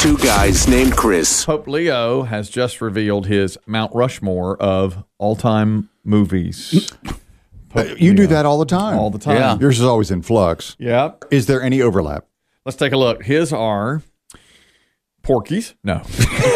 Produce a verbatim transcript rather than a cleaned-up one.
Two guys named Chris. Pope Leo has just revealed his Mount Rushmore of all-time movies. Uh, you do that all the time. All the time. Yeah. Yours is always in flux. Yeah. Is there any overlap? Let's take a look. His are Porky's. No.